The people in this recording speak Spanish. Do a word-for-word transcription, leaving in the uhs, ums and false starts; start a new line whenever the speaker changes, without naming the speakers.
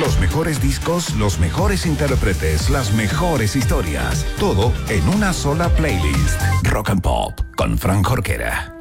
Los mejores discos, los mejores intérpretes, las mejores historias. Todo en una sola playlist. Rock and Pop con Fran Jorquera.